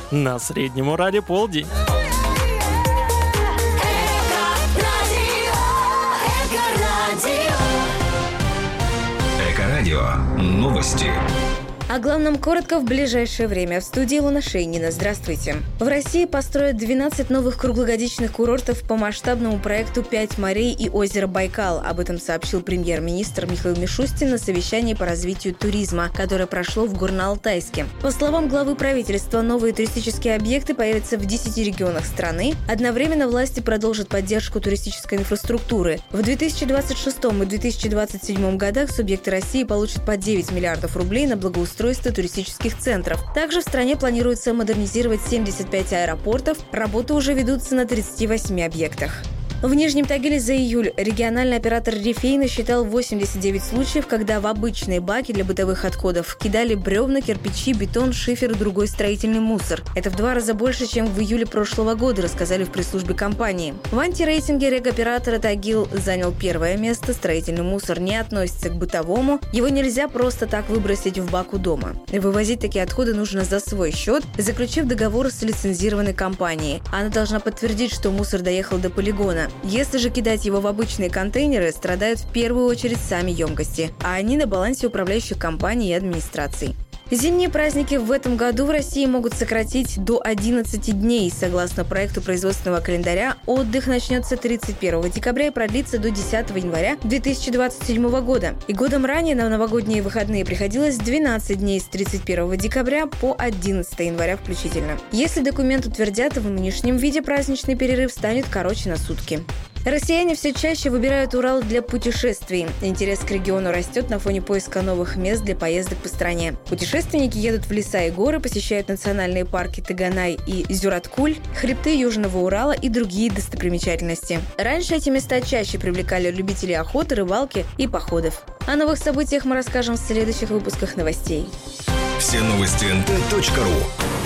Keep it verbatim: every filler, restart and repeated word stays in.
на Среднем Урале полдень. Эко-радио. Новости. О главном коротко в ближайшее время. В студии Луна Шейнина. Здравствуйте. В России построят двенадцать новых круглогодичных курортов по масштабному проекту «Пять морей и озеро Байкал». Об этом сообщил премьер-министр Михаил Мишустин на совещании по развитию туризма, которое прошло в Горно-Алтайске. По словам главы правительства, новые туристические объекты появятся в десяти регионах страны. Одновременно власти продолжат поддержку туристической инфраструктуры. В две тысячи двадцать шестом и две тысячи двадцать седьмом годах субъекты России получат по девять миллиардов рублей на благоустройство туристических центров. Также в стране планируется модернизировать семьдесят пять аэропортов. Работы уже ведутся на тридцати восьми объектах. В Нижнем Тагиле за июль региональный оператор Рифей насчитал восемьдесят девять случаев, когда в обычные баки для бытовых отходов кидали бревна, кирпичи, бетон, шифер и другой строительный мусор. Это в два раза больше, чем в июле прошлого года, рассказали в пресс-службе компании. В антирейтинге регоператора Тагил занял первое место. Строительный мусор не относится к бытовому. Его нельзя просто так выбросить в бак у дома. Вывозить такие отходы нужно за свой счет, заключив договор с лицензированной компанией. Она должна подтвердить, что мусор доехал до полигона. Если же кидать его в обычные контейнеры, страдают в первую очередь сами емкости, а они на балансе управляющих компаний и администраций. Зимние праздники в этом году в России могут сократить до одиннадцати дней. Согласно проекту производственного календаря, отдых начнется тридцать первого декабря и продлится до десятого января две тысячи двадцать седьмого года. И годом ранее на новогодние выходные приходилось двенадцать дней с тридцать первого декабря по одиннадцатого января включительно. Если документ утвердят, в нынешнем виде праздничный перерыв станет короче на сутки. Россияне все чаще выбирают Урал для путешествий. Интерес к региону растет на фоне поиска новых мест для поездок по стране. Путешественники едут в леса и горы, посещают национальные парки Таганай и Зюраткуль, хребты Южного Урала и другие достопримечательности. Раньше эти места чаще привлекали любителей охоты, рыбалки и походов. О новых событиях мы расскажем в следующих выпусках новостей. Все новости эн тэ точка ру.